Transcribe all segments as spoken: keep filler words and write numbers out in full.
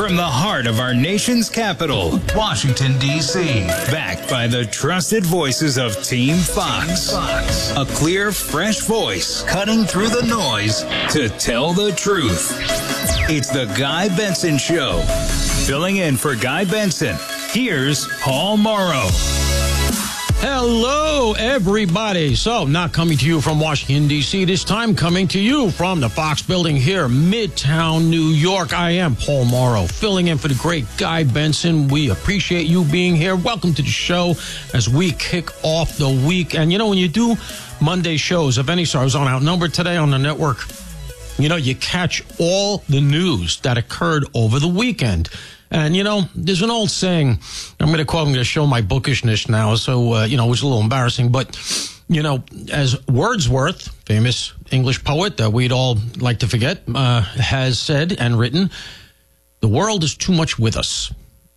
From the heart of our nation's capital, Washington, D C Backed by the trusted voices of Team Fox. Fox. A clear, fresh voice cutting through the noise to tell the truth. It's the Guy Benson Show. Filling in for Guy Benson, here's Paul Morrow. Hello, everybody. So, not coming to you from Washington, D C, this time coming to you from the Fox building here, Midtown, New York. I am Paul Morrow, filling in for the great Guy Benson. We appreciate you being here. Welcome to the show as we kick off the week. And, you know, when you do Monday shows of any sort, I was on Outnumbered today on the network. You know, you catch all the news that occurred over the weekend. And, you know, there's an old saying, I'm going to quote, I'm going to show my bookishness now, so, uh, you know, it was a little embarrassing. But, you know, as Wordsworth, famous English poet that we'd all like to forget, uh, has said and written, the world is too much with us.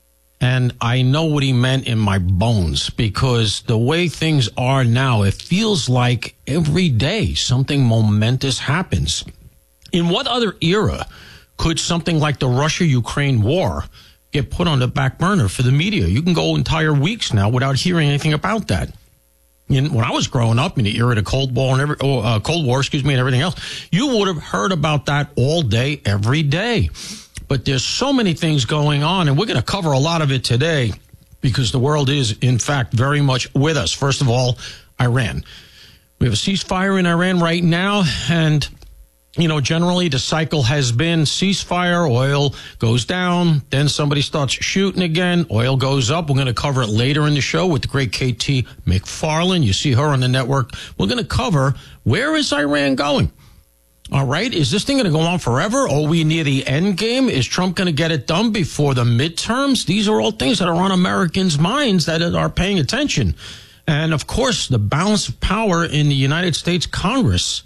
And I know what he meant in my bones, because the way things are now, it feels like every day something momentous happens. In what other era could something like the Russia-Ukraine war get put on the back burner for the media? You can go entire weeks now without hearing anything about that. In, when I was growing up in the era of the Cold War and every, oh, uh, Cold War, excuse me, and everything else, you would have heard about that all day, every day. But there's so many things going on, and we're going to cover a lot of it today because the world is, in fact, very much with us. First of all, Iran. We have a ceasefire in Iran right now, and you know, generally the cycle has been ceasefire, oil goes down, then somebody starts shooting again, oil goes up. We're going to cover it later in the show with the great K T McFarland. You see her on the network. We're going to cover, where is Iran going? All right, is this thing going to go on forever? Are we near the end game? Is Trump going to get it done before the midterms? These are all things that are on Americans' minds that are paying attention. And, of course, the balance of power in the United States Congress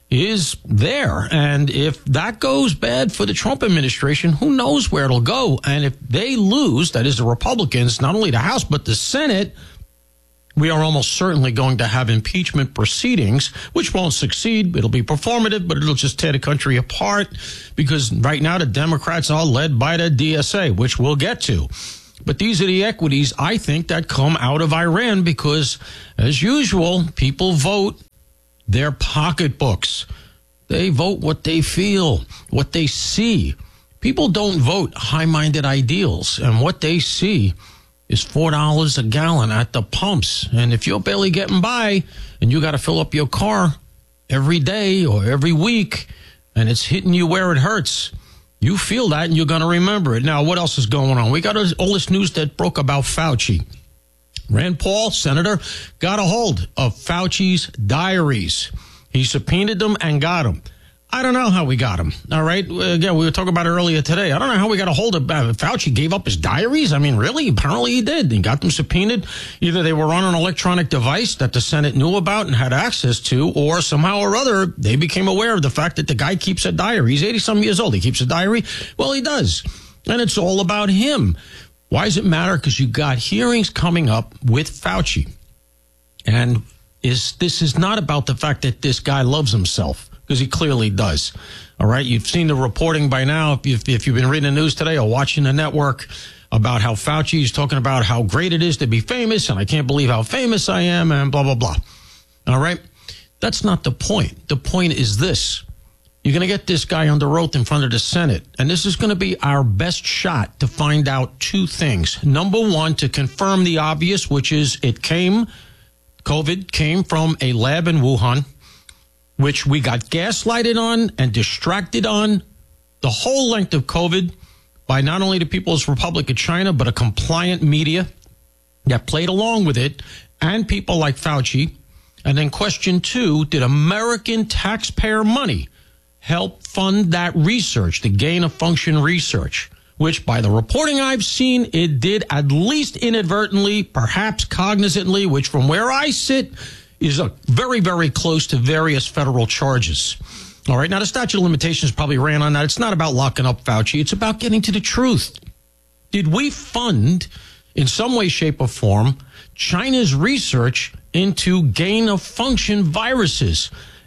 is there. And if that goes bad for the Trump administration, who knows where it'll go? And if they lose, that is the Republicans, not only the House, but the Senate, we are almost certainly going to have impeachment proceedings, which won't succeed. It'll be performative, but it'll just tear the country apart, because right now the Democrats are led by the D S A, which we'll get to. But these are the equities, I think, that come out of Iran because, as usual, people vote their pocketbooks. They vote what they feel, what they see. People don't vote high-minded ideals, and what they see is four dollars a gallon at the pumps. And if you're barely getting by and you got to fill up your car every day or every week and it's hitting you where it hurts, you feel that and you're going to remember it. Now, what else is going on? We got all this news that broke about Fauci. Rand Paul, Senator, got a hold of Fauci's diaries. He subpoenaed them and got them. I don't know how we got them. All right. Again, we were talking about it earlier today. I don't know how we got a hold of uh, Fauci gave up his diaries. I mean, really? Apparently he did. He got them subpoenaed. Either they were on an electronic device that the Senate knew about and had access to, or somehow or other they became aware of the fact that the guy keeps a diary. He's eighty-some years old. He keeps a diary. Well, he does. And it's all about him. Why does it matter? Because you got hearings coming up with Fauci. And is this is not about the fact that this guy loves himself, because he clearly does. All right. You've seen the reporting by now. If you've, if you've been reading the news today or watching the network about how Fauci is talking about how great it is to be famous, and I can't believe how famous I am, and blah, blah, blah. All right. That's not the point. The point is this. You're going to get this guy under oath in front of the Senate, and this is going to be our best shot to find out two things. Number one, to confirm the obvious, which is it came, COVID came from a lab in Wuhan, which we got gaslighted on and distracted on the whole length of COVID by not only the People's Republic of China, but a compliant media that played along with it, and people like Fauci. And then question two, did American taxpayer money help fund that research, the gain-of-function research, which by the reporting I've seen, it did at least inadvertently, perhaps cognizantly, which from where I sit is a very, very close to various federal charges. All right, now the statute of limitations probably ran on that. It's not about locking up Fauci. It's about getting to the truth. Did we fund, in some way, shape, or form, China's research into gain-of-function viruses?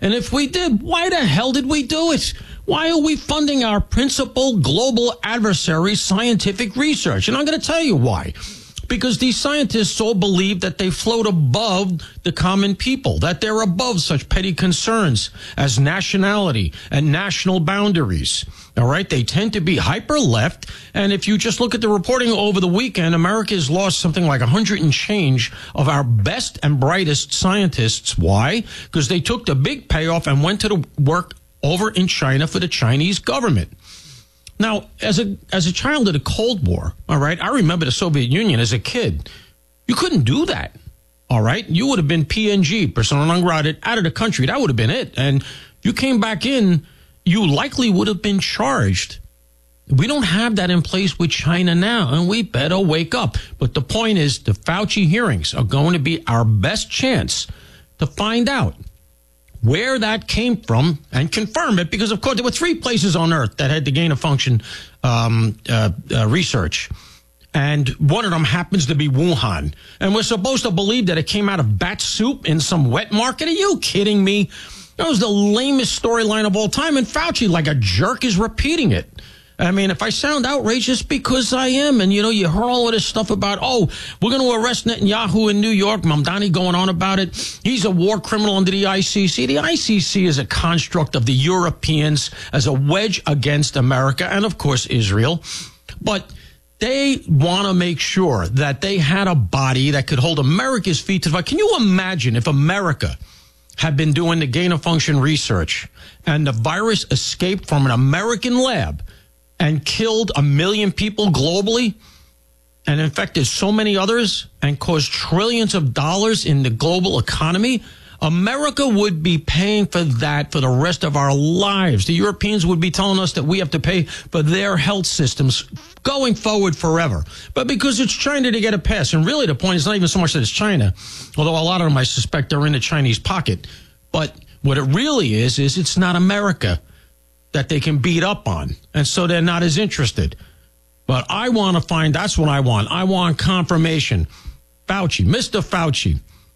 And if we did, why the hell did we do it? Why are we funding our principal global adversary's scientific research? And I'm going to tell you why. Because these scientists all believe that they float above the common people, that they're above such petty concerns as nationality and national boundaries. All right. They tend to be hyper left. And if you just look at the reporting over the weekend, America has lost something like a hundred and change of our best and brightest scientists. Why? Because they took the big payoff and went to the work over in China for the Chinese government. Now, as a as a child of the Cold War, all right, I remember the Soviet Union as a kid. You couldn't do that, all right? You would have been P N G, persona non grata, out of the country. That would have been it. And you came back in, you likely would have been charged. We don't have that in place with China now, and we better wake up. But the point is, the Fauci hearings are going to be our best chance to find out where that came from and confirm it, because, of course, there were three places on Earth that had the gain-of-function um, uh, uh, research. And one of them happens to be Wuhan. And we're supposed to believe that it came out of bat soup in some wet market? Are you kidding me? That was the lamest storyline of all time. And Fauci, like a jerk, is repeating it. I mean, if I sound outrageous, because I am. And, you know, you heard all of this stuff about, oh, we're going to arrest Netanyahu in New York. Mamdani going on about it. He's a war criminal under the I C C. The I C C is a construct of the Europeans as a wedge against America and, of course, Israel. But they want to make sure that they had a body that could hold America's feet to the fire. Can you imagine if America had been doing the gain-of-function research and the virus escaped from an American lab and killed a million people globally and infected so many others and caused trillions of dollars in the global economy? America would be paying for that for the rest of our lives. The Europeans would be telling us that we have to pay for their health systems going forward forever. But because it's China to get a pass, and really the point is not even so much that it's China, although a lot of them I suspect are in the Chinese pocket. But what it really is, is it's not America that they can beat up on. And so they're not as interested. But I want to find, that's what I want. I want confirmation. Fauci, Mister Fauci,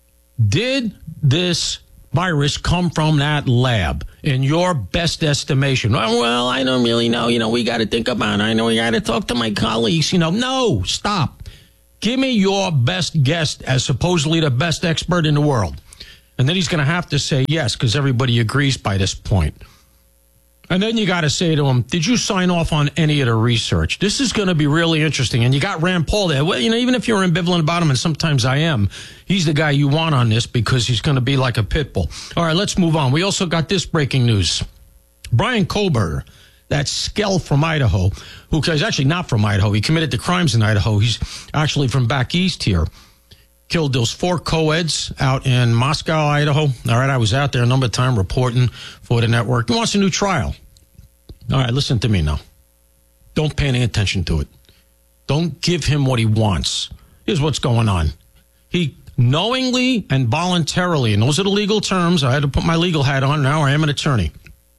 did this virus come from that lab in your best estimation? Well, I don't really know. You know, we got to think about it. I know we got to talk to my colleagues. You know, no, stop. Give me your best guess as supposedly the best expert in the world. And then he's going to have to say yes, because everybody agrees by this point. And then you got to say to him, did you sign off on any of the research? This is going to be really interesting. And you got Rand Paul there. Well, you know, even if you're ambivalent about him, and sometimes I am, he's the guy you want on this because he's going to be like a pit bull. All right, let's move on. We also got this breaking news. Brian Kohlberger, that skell from Idaho, who is actually not from Idaho. He committed the crimes in Idaho. He's actually from back east here. Killed those four co-eds out in Moscow, Idaho. All right, I was out there a number of times reporting for the network. He wants a new trial. All right, listen to me now. Don't pay any attention to it. Don't give him what he wants. Here's what's going on. He knowingly and voluntarily, and those are the legal terms. I had to put my legal hat on. Now I am an attorney.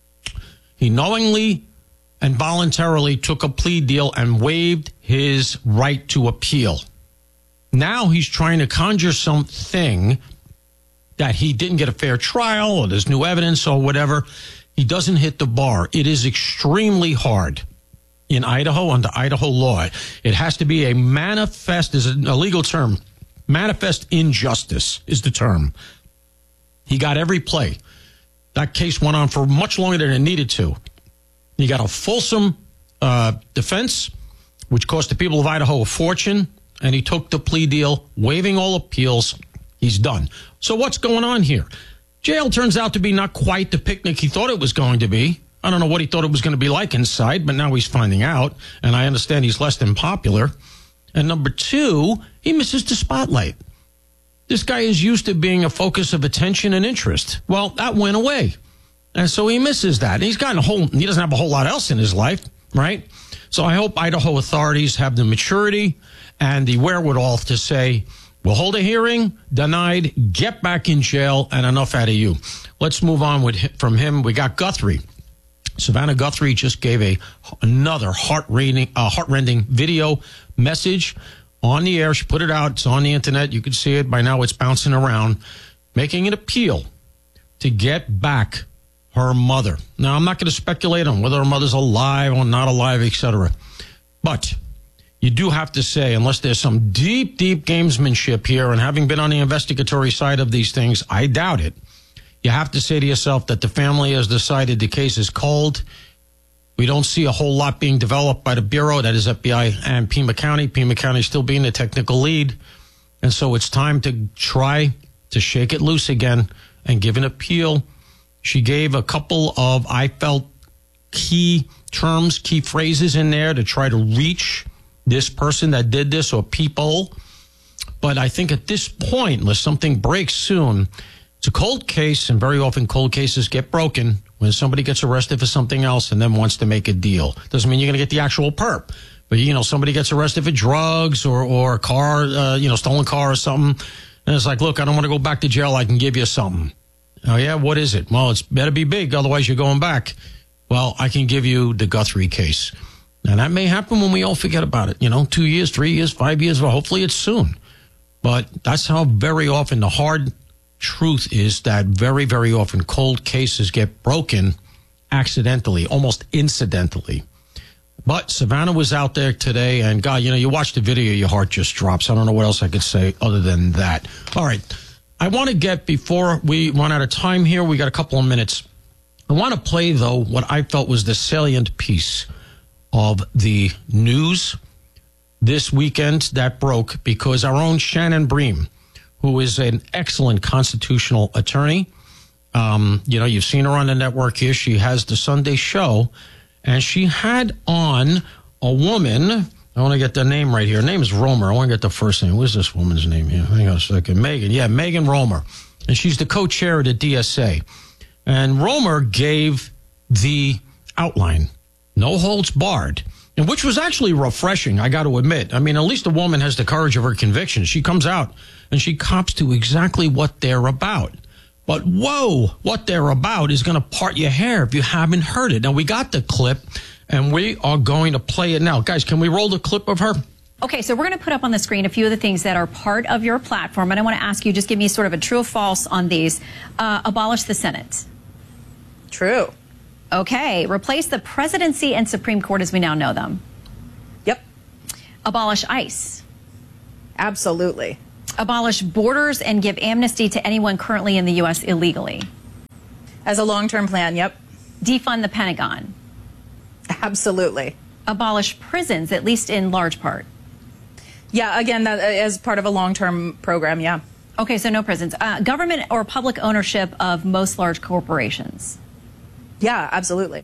He knowingly and voluntarily took a plea deal and waived his right to appeal. Now he's trying to conjure something that he didn't get a fair trial or there's new evidence or whatever. He doesn't hit the bar. It is extremely hard in Idaho under Idaho law. It has to be a manifest, is a legal term. Manifest injustice is the term. He got every play. That case went on for much longer than it needed to. He got a fulsome uh, defense, which cost the people of Idaho a fortune. And he took the plea deal, waiving all appeals. He's done. So what's going on here? Jail turns out to be not quite the picnic he thought it was going to be. I don't know what he thought it was going to be like inside, but now he's finding out. And I understand he's less than popular. And number two, he misses the spotlight. This guy is used to being a focus of attention and interest. Well, that went away. And so he misses that. He's got a whole, he doesn't have a whole lot else in his life, right? So I hope Idaho authorities have the maturity and the wherewithal to say, we'll hold a hearing, denied, get back in jail, and enough out of you. Let's move on with from him. We got Guthrie. Savannah Guthrie just gave a another heart-rending, uh, heart-rending video message on the air. She put it out. It's on the internet. You can see it. By now it's bouncing around, making an appeal to get back her mother. Now, I'm not going to speculate on whether her mother's alive or not alive, et cetera. But you do have to say, unless there's some deep, deep gamesmanship here, and having been on the investigatory side of these things, I doubt it. You have to say to yourself that the family has decided the case is cold. We don't see a whole lot being developed by the Bureau, that is F B I and Pima County. Pima County still being the technical lead. And so it's time to try to shake it loose again and give an appeal. She gave a couple of, I felt, key terms, key phrases in there to try to reach this person that did this or people. But I think at this point, unless something breaks soon, it's a cold case, and very often cold cases get broken when somebody gets arrested for something else and then wants to make a deal. Doesn't mean you're going to get the actual perp. But, you know, somebody gets arrested for drugs or, or a car, uh, you know, stolen car or something. And it's like, look, I don't want to go back to jail. I can give you something. Oh, yeah, what is it? Well, it's better be big. Otherwise, you're going back. Well, I can give you the Guthrie case. And that may happen when we all forget about it. You know, two years, three years, five years. Well, hopefully it's soon. But that's how very often the hard truth is that very, very often cold cases get broken accidentally, almost incidentally. But Savannah was out there today, and God, you know, you watch the video, your heart just drops. I don't know what else I could say other than that. All right. I want to get, before we run out of time here, we got a couple of minutes. I want to play, though, what I felt was the salient piece of the news this weekend that broke, because our own Shannon Bream, who is an excellent constitutional attorney, um, you know, you've seen her on the network here. She has the Sunday show, and she had on a woman. I want to get the name right here. Her name is Romer. I want to get the first name. What's this woman's name here? Hang on a second. Megan. Yeah, Megan Romer. And she's the co-chair of the D S A. And Romer gave the outline, no holds barred, and which was actually refreshing, I got to admit. I mean, at least a woman has the courage of her convictions. She comes out and she cops to exactly what they're about. But whoa, what they're about is going to part your hair if you haven't heard it. Now, we got the clip, and we are going to play it now. Guys, can we roll the clip of her? Okay, so we're going to put up on the screen a few of the things that are part of your platform, and I want to ask you, just give me sort of a true or false on these. Uh, abolish the Senate. True. Okay, replace the presidency and Supreme Court as we now know them. Yep. Abolish ICE. Absolutely. Abolish borders and give amnesty to anyone currently in the U S illegally. As a long-term plan, yep. Defund the Pentagon. Absolutely. Abolish prisons, at least in large part. Yeah, again, that as part of a long-term program, yeah. Okay, so no prisons. Uh, government or public ownership of most large corporations. Yeah, absolutely.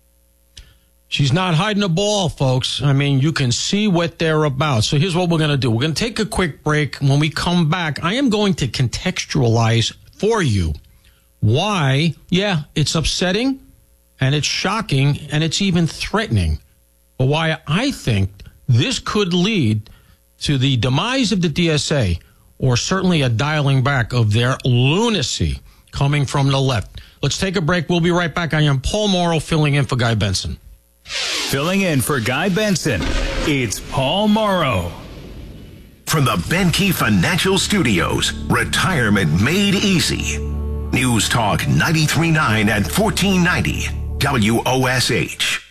She's not hiding the ball, folks. I mean, you can see what they're about. So here's what we're going to do. We're going to take a quick break. When we come back, I am going to contextualize for you why, yeah, it's upsetting and it's shocking and it's even threatening, but why I think this could lead to the demise of the D S A, or certainly a dialing back of their lunacy coming from the left. Let's take a break. We'll be right back. I am Paul Morrow, filling in for Guy Benson. Filling in for Guy Benson, it's Paul Morrow. From the Benke Financial Studios, Retirement Made Easy. News Talk ninety-three point nine and fourteen ninety W O S H.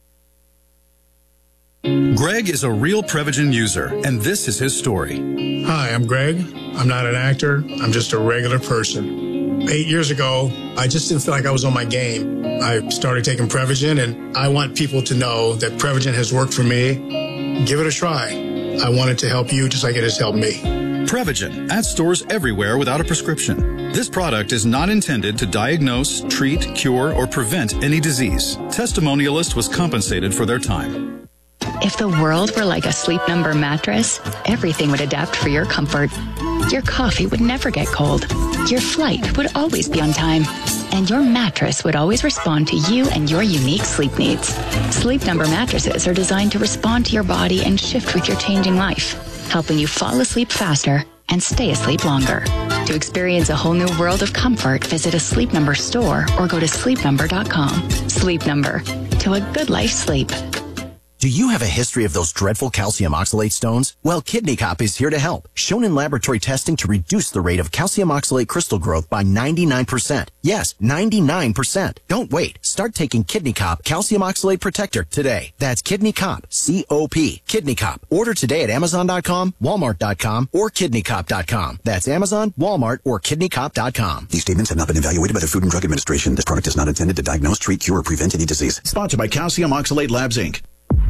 Greg is a real Prevagen user, and this is his story. Hi, I'm Greg. I'm not an actor. I'm just a regular person. Eight years ago, I just didn't feel like I was on my game. I started taking Prevagen, and I want people to know that Prevagen has worked for me. Give it a try. I want it to help you just like it has helped me. Prevagen, at stores everywhere without a prescription. This product is not intended to diagnose, treat, cure, or prevent any disease. Testimonialist was compensated for their time. If the world were like a Sleep Number mattress, everything would adapt for your comfort. Your coffee would never get cold. Your flight would always be on time. And your mattress would always respond to you and your unique sleep needs. Sleep Number mattresses are designed to respond to your body and shift with your changing life, helping you fall asleep faster and stay asleep longer. To experience a whole new world of comfort, visit a Sleep Number store or go to sleep number dot com. Sleep Number. To a good life sleep. Do you have a history of those dreadful calcium oxalate stones? Well, Kidney Cop is here to help. Shown in laboratory testing to reduce the rate of calcium oxalate crystal growth by ninety-nine percent. Yes, ninety-nine percent. Don't wait. Start taking Kidney Cop Calcium Oxalate Protector today. That's Kidney Cop, C O P. Kidney Cop. Order today at Amazon dot com, Walmart dot com, or Kidney Cop dot com. That's Amazon, Walmart, or Kidney Cop dot com. These statements have not been evaluated by the Food and Drug Administration. This product is not intended to diagnose, treat, cure, or prevent any disease. Sponsored by Calcium Oxalate Labs, Incorporated.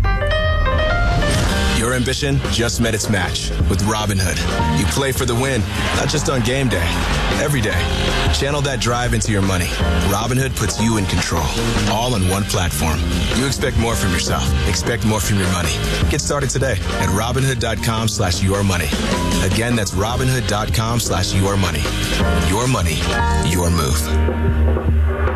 Your ambition just met its match with Robinhood. You play for the win, not just on game day, every day. Channel that drive into your money. Robinhood puts you in control, all on one platform. You expect more from yourself. Expect more from your money. Get started today at Robinhood.com slash your money. Again, that's Robinhood.com slash your money. Your money, your move.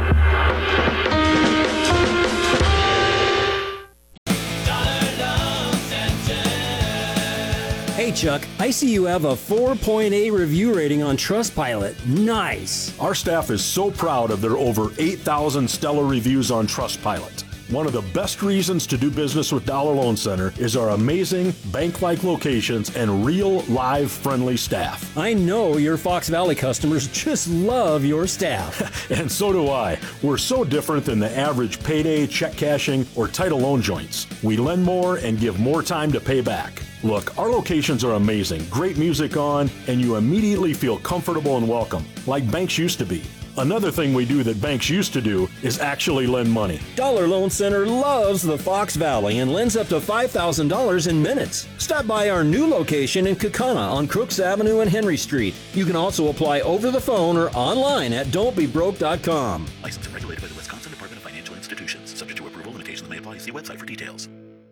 Hey Chuck, I see you have a four point eight review rating on Trustpilot. Nice. Our staff is so proud of their over eight thousand stellar reviews on Trustpilot. One of the best reasons to do business with Dollar Loan Center is our amazing bank-like locations and real, live, friendly staff. I know your Fox Valley customers just love your staff. And so do I. We're so different than the average payday, check cashing, or title loan joints. We lend more and give more time to pay back. Look, our locations are amazing, great music on, and you immediately feel comfortable and welcome, like banks used to be. Another thing we do that banks used to do is actually lend money. Dollar Loan Center loves the Fox Valley and lends up to five thousand dollars in minutes. Stop by our new location in Kaukauna on Crooks Avenue and Henry Street. You can also apply over the phone or online at don't be broke dot com. Licensed and regulated by the Wisconsin Department of Financial Institutions. Subject to approval, limitations may apply. See website for details.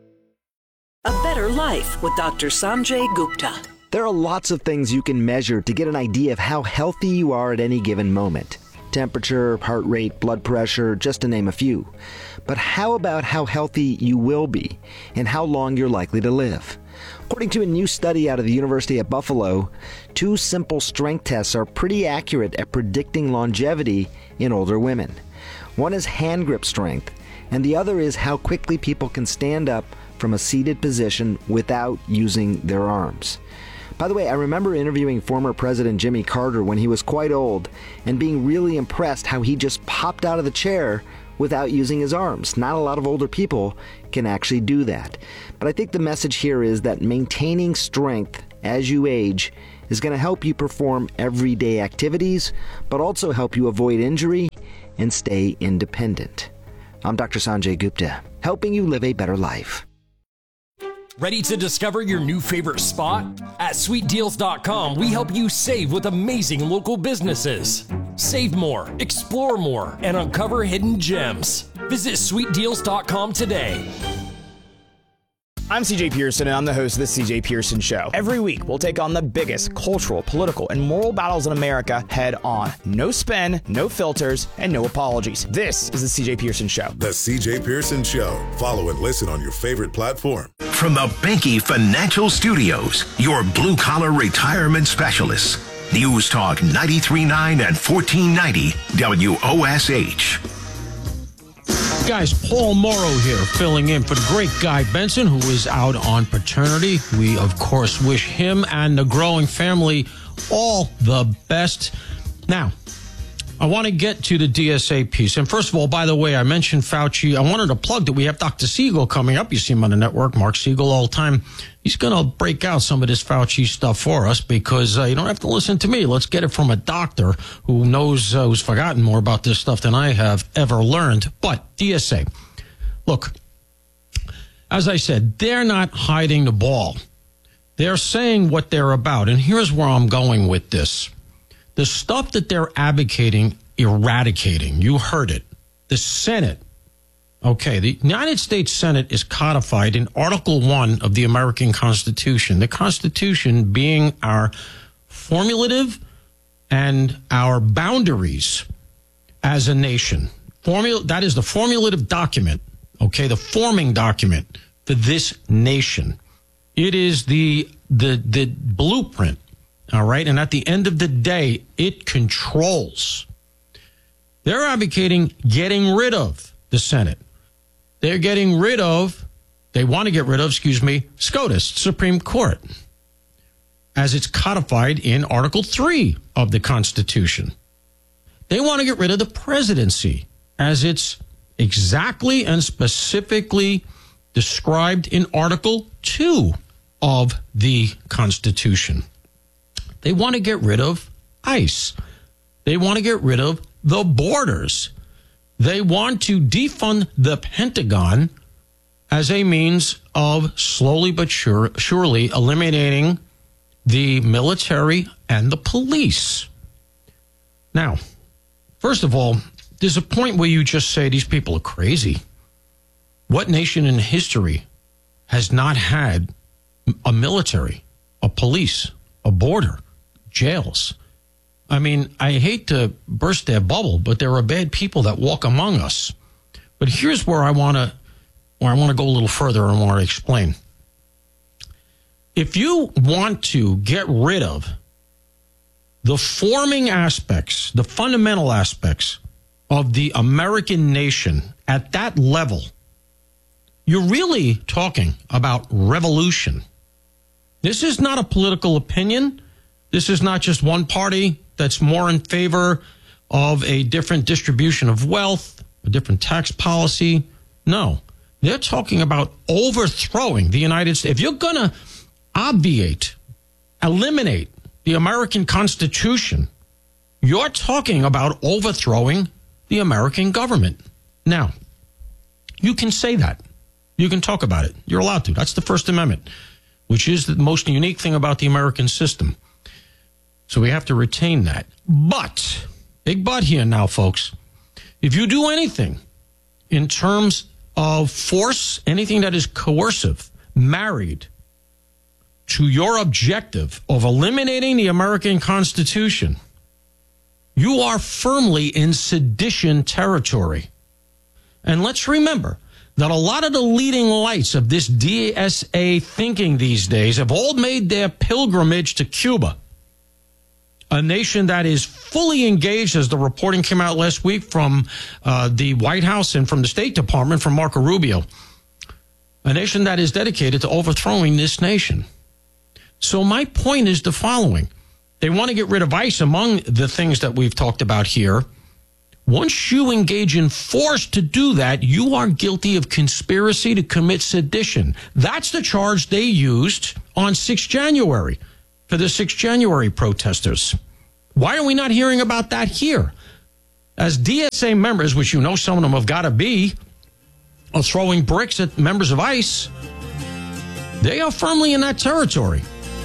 A Better Life with Doctor Sanjay Gupta. There are lots of things you can measure to get an idea of how healthy you are at any given moment. Temperature, heart rate, blood pressure, just to name a few. But how about how healthy you will be and how long you're likely to live? According to a new study out of the University at Buffalo, two simple strength tests are pretty accurate at predicting longevity in older women. One is hand grip strength, and the other is how quickly people can stand up from a seated position without using their arms. By the way, I remember interviewing former President Jimmy Carter when he was quite old and being really impressed how he just popped out of the chair without using his arms. Not a lot of older people can actually do that. But I think the message here is that maintaining strength as you age is going to help you perform everyday activities, but also help you avoid injury and stay independent. I'm Doctor Sanjay Gupta, helping you live a better life. Ready to discover your new favorite spot? At sweet deals dot com, we help you save with amazing local businesses. Save more, explore more, and uncover hidden gems. Visit sweet deals dot com today. I'm C J Pearson, and I'm the host of The C J Pearson Show. Every week, we'll take on the biggest cultural, political, and moral battles in America head on. No spin, no filters, and no apologies. This is The C J Pearson Show. The C J Pearson Show. Follow and listen on your favorite platform. From the Benke Financial Studios, your blue-collar retirement specialists. News Talk ninety-three point nine and fourteen ninety W O S H. Guys, Paul Morrow here, filling in for the great Guy Benson, who is out on paternity. We, of course, wish him and the growing family all the best. Now, I want to get to the D S A piece. And first of all, by the way, I mentioned Fauci. I wanted to plug that we have Doctor Siegel coming up. You see him on the network, Mark Siegel, all the time. He's going to break out some of this Fauci stuff for us because uh, you don't have to listen to me. Let's get it from a doctor who knows, uh, who's forgotten more about this stuff than I have ever learned. But D S A, look, as I said, they're not hiding the ball. They're saying what they're about. And here's where I'm going with this. The stuff that they're advocating, eradicating, you heard it. The Senate, okay, the United States Senate is codified in Article one of the American Constitution. The Constitution being our formulative and our boundaries as a nation. Formula, that is the formulative document, okay, the forming document for this nation. It is the the the blueprint. All right. And at the end of the day, it controls. They're advocating getting rid of the Senate. They're getting rid of They want to get rid of, excuse me, SCOTUS, Supreme Court, as it's codified in Article three of the Constitution. They want to get rid of the presidency, as it's exactly and specifically described in Article two of the Constitution. They want to get rid of ICE. They want to get rid of the borders. They want to defund the Pentagon as a means of slowly but sure, surely eliminating the military and the police. Now, first of all, there's a point where you just say these people are crazy. What nation in history has not had a military, a police, a border, jails? I mean, I hate to burst their bubble, but there are bad people that walk among us. But here's where I want to where I want to go a little further and want to explain. If you want to get rid of the forming aspects, the fundamental aspects of the American nation at that level, you're really talking about revolution. This is not a political opinion. This is not just one party that's more in favor of a different distribution of wealth, a different tax policy. No, they're talking about overthrowing the United States. If you're going to obviate, eliminate the American Constitution, you're talking about overthrowing the American government. Now, you can say that. You can talk about it. You're allowed to. That's the First Amendment, which is the most unique thing about the American system. So we have to retain that. But, big but here now, folks, if you do anything in terms of force, anything that is coercive, married to your objective of eliminating the American Constitution, you are firmly in sedition territory. And let's remember that a lot of the leading lights of this D S A thinking these days have all made their pilgrimage to Cuba, a nation that is fully engaged, as the reporting came out last week from uh, the White House and from the State Department, from Marco Rubio, a nation that is dedicated to overthrowing this nation. So my point is the following. They want to get rid of ICE among the things that we've talked about here. Once you engage in force to do that, you are guilty of conspiracy to commit sedition. That's the charge they used on the sixth of January for the sixth of January protesters. Why are we not hearing about that here? As D S A members, which you know some of them have got to be, are throwing bricks at members of ICE, they are firmly in that territory.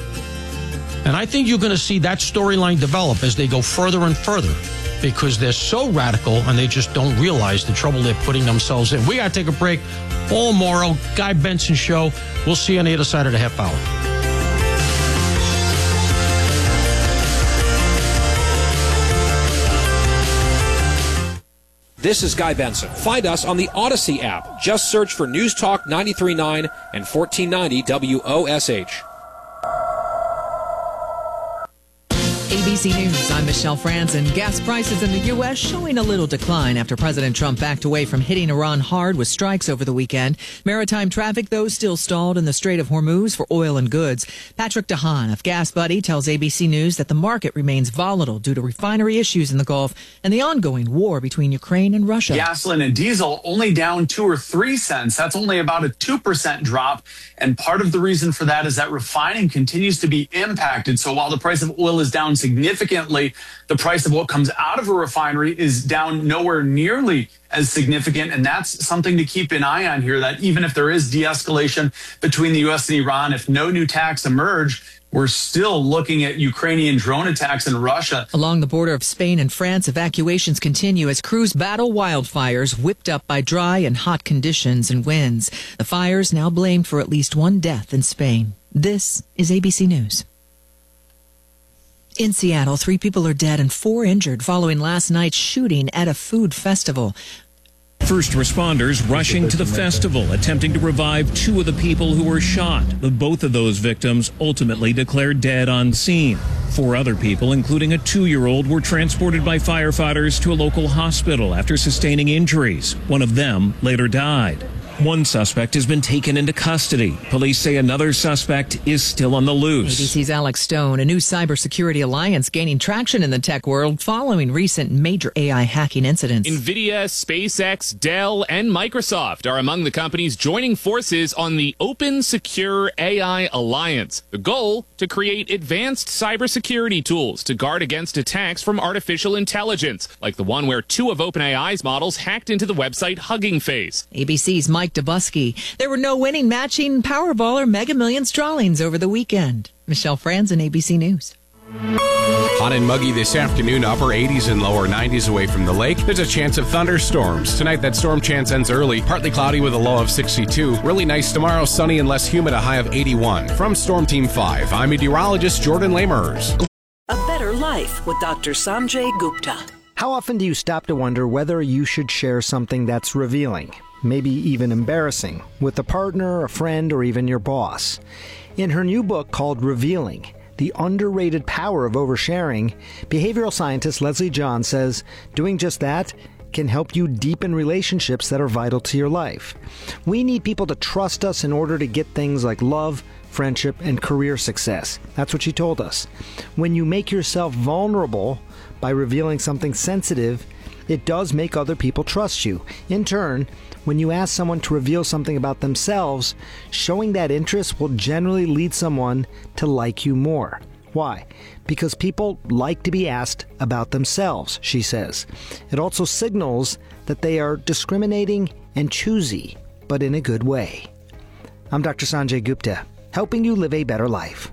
And I think you're going to see that storyline develop as they go further and further, because they're so radical and they just don't realize the trouble they're putting themselves in. We got to take a break. Paul Morrow, Guy Benson Show. We'll see you on the other side of the half hour. This is Guy Benson. Find us on the Odyssey app. Just search for News Talk ninety-three point nine and fourteen ninety W O S H. A B C News, I'm Michelle Franzen. Gas prices in the U S showing a little decline after President Trump backed away from hitting Iran hard with strikes over the weekend. Maritime traffic, though, still stalled in the Strait of Hormuz for oil and goods. Patrick DeHaan of Gas Buddy tells A B C News that the market remains volatile due to refinery issues in the Gulf and the ongoing war between Ukraine and Russia. Gasoline and diesel only down two or three cents. That's only about a two percent drop. And part of the reason for that is that refining continues to be impacted. So while the price of oil is down significantly, the price of what comes out of a refinery is down nowhere nearly as significant. And that's something to keep an eye on here, that even if there is de-escalation between the U S and Iran, if no new attacks emerge, we're still looking at Ukrainian drone attacks in Russia. Along the border of Spain and France, evacuations continue as crews battle wildfires whipped up by dry and hot conditions and winds. The fires now blamed for at least one death in Spain. This is A B C News. In Seattle, three people are dead and four injured following last night's shooting at a food festival. First responders rushing to the festival, attempting to revive two of the people who were shot. But both of those victims ultimately declared dead on scene. Four other people, including a two-year-old, were transported by firefighters to a local hospital after sustaining injuries. One of them later died. One suspect has been taken into custody. Police say another suspect is still on the loose. A B C's Alex Stone, a new cybersecurity alliance gaining traction in the tech world following recent major A I hacking incidents. NVIDIA, SpaceX, Dell, and Microsoft are among the companies joining forces on the Open Secure A I Alliance. The goal, to create advanced cybersecurity tools to guard against attacks from artificial intelligence, like the one where two of OpenAI's models hacked into the website Hugging Face. A B C's Mike Dubusky. There were no winning matching Powerball or Mega Millions drawings over the weekend. Michelle Franzen, A B C News. Hot and muggy this afternoon, upper eighties and lower nineties away from the lake. There's a chance of thunderstorms. Tonight, that storm chance ends early. Partly cloudy with a low of sixty-two. Really nice tomorrow, sunny and less humid, a high of eighty-one. From Storm Team five, I'm meteorologist Jordan Lamers. A Better Life with Doctor Sanjay Gupta. How often do you stop to wonder whether you should share something that's revealing, maybe even embarrassing, with a partner, a friend, or even your boss? In her new book called Revealing, The Underrated Power of Oversharing, behavioral scientist Leslie John says doing just that can help you deepen relationships that are vital to your life. We need people to trust us in order to get things like love, friendship, and career success. That's what she told us. When you make yourself vulnerable by revealing something sensitive, it does make other people trust you. In turn, when you ask someone to reveal something about themselves, showing that interest will generally lead someone to like you more. Why? Because people like to be asked about themselves, she says. It also signals that they are discriminating and choosy, but in a good way. I'm Doctor Sanjay Gupta, helping you live a better life.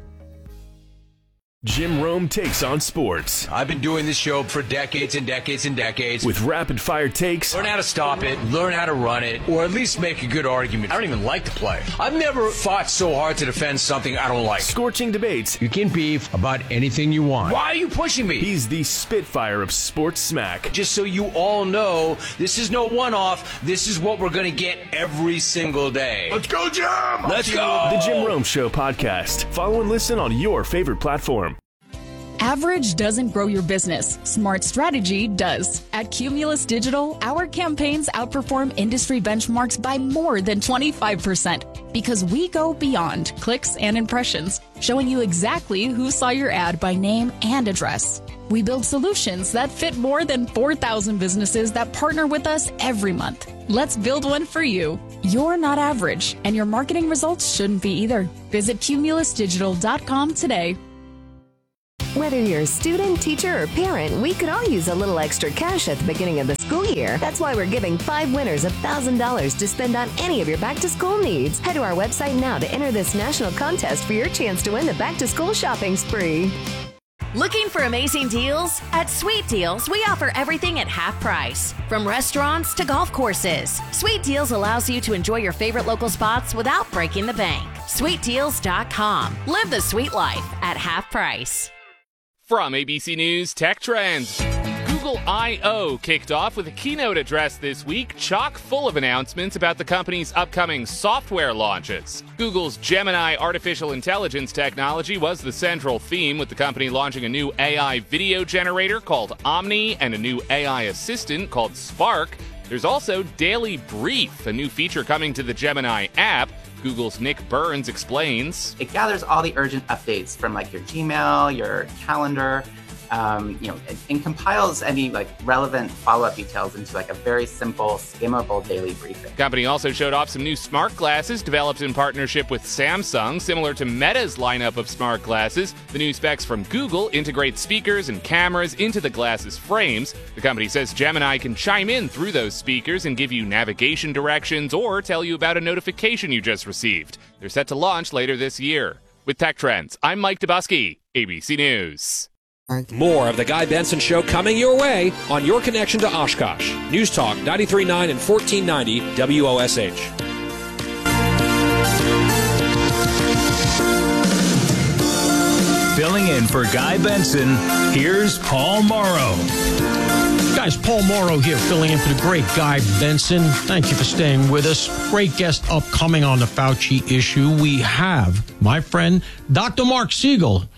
Jim Rome takes on sports. I've been doing this show for decades and decades and decades. With rapid-fire takes. Learn how to stop it, learn how to run it, or at least make a good argument. I don't even like the play. I've never fought so hard to defend something I don't like. Scorching debates. You can beef about anything you want. Why are you pushing me? He's the Spitfire of sports smack. Just so you all know, this is no one-off. This is what we're going to get every single day. Let's go, Jim! Let's go! The Jim Rome Show podcast. Follow and listen on your favorite platform. Average doesn't grow your business. Smart strategy does. At Cumulus Digital, our campaigns outperform industry benchmarks by more than twenty-five percent because we go beyond clicks and impressions, showing you exactly who saw your ad by name and address. We build solutions that fit more than four thousand businesses that partner with us every month. Let's build one for you. You're not average, and your marketing results shouldn't be either. Visit cumulus digital dot com today. Whether you're a student, teacher, or parent, we could all use a little extra cash at the beginning of the school year. That's why we're giving five winners one thousand dollars to spend on any of your back-to-school needs. Head to our website now to enter this national contest for your chance to win the back-to-school shopping spree. Looking for amazing deals? At Sweet Deals, we offer everything at half price. From restaurants to golf courses, Sweet Deals allows you to enjoy your favorite local spots without breaking the bank. sweet deals dot com. Live the sweet life at half price. From A B C News Tech Trends. Google I O kicked off with a keynote address this week, chock full of announcements about the company's upcoming software launches. Google's Gemini artificial intelligence technology was the central theme, with the company launching a new A I video generator called Omni and a new A I assistant called Spark. There's also Daily Brief, a new feature coming to the Gemini app. Google's Nick Burns explains. It gathers all the urgent updates from like your Gmail, your calendar, um, you know, and, and compiles any like relevant follow-up details into like a very simple, skimmable daily briefing. The company also showed off some new smart glasses developed in partnership with Samsung, similar to Meta's lineup of smart glasses. The new specs from Google integrate speakers and cameras into the glasses frames. The company says Gemini can chime in through those speakers and give you navigation directions or tell you about a notification you just received. They're set to launch later this year. With Tech Trends, I'm Mike Dubusky, A B C News. More of The Guy Benson Show coming your way on your connection to Oshkosh. News Talk ninety-three point nine and fourteen ninety W O S H. Filling in for Guy Benson, here's Paul Morrow. Guys, Paul Morrow here, filling in for the great Guy Benson. Thank you for staying with us. Great guest upcoming on the Fauci issue. We have my friend, Doctor Mark Siegel.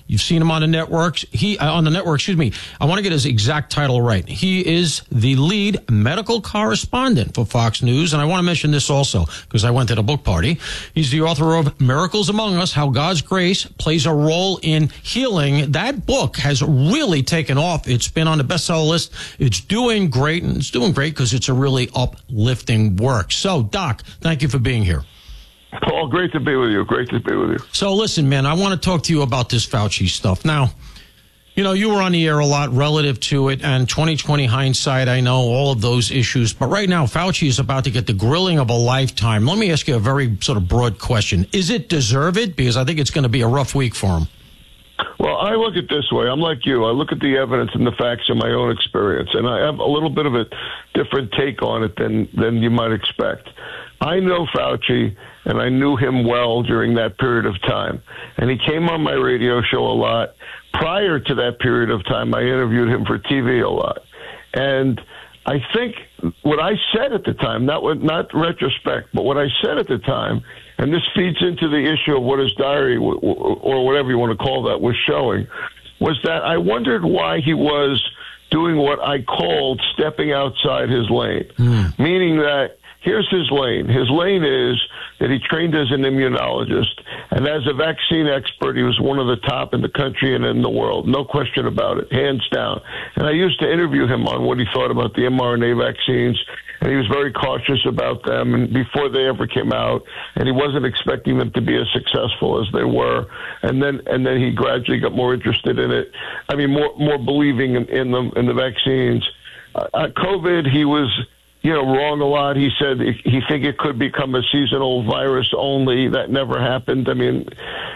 You've seen him on the networks. He uh, on the network, excuse me. I want to get his exact title right. He is the lead medical correspondent for Fox News, and I want to mention this also because I went to the book party. He's the author of Miracles Among Us: How God's Grace Plays a Role in Healing. That book has really taken off. It's been on the bestseller list. It's doing great, and it's doing great because it's a really uplifting work. So, Doc, thank you for being here. Paul, great to be with you. Great to be with you. So listen, man, I want to talk to you about this Fauci stuff. Now, you know, you were on the air a lot relative to it, and twenty twenty hindsight, I know all of those issues. But right now, Fauci is about to get the grilling of a lifetime. Let me ask you a very sort of broad question. Is it deserve it? Because I think it's going to be a rough week for him. Well, I look at it this way. I'm like you. I look at the evidence and the facts in my own experience, and I have a little bit of a different take on it than, than you might expect. I know Fauci, and I knew him well during that period of time. And he came on my radio show a lot. Prior to that period of time, I interviewed him for T V a lot. And I think what I said at the time, not what, not retrospect, but what I said at the time, and this feeds into the issue of what his diary, or whatever you want to call that, was showing, was that I wondered why he was doing what I called stepping outside his lane, mm. meaning that here's his lane. His lane is that he trained as an immunologist, and as a vaccine expert, he was one of the top in the country and in the world. No question about it, hands down. And I used to interview him on what he thought about the mRNA vaccines, and he was very cautious about them and before they ever came out, and he wasn't expecting them to be as successful as they were. And then and then he gradually got more interested in it. I mean, more more believing in, in them in the vaccines. Uh, COVID, he was, you know, wrong a lot. He said he think it could become a seasonal virus only. That never happened. I mean,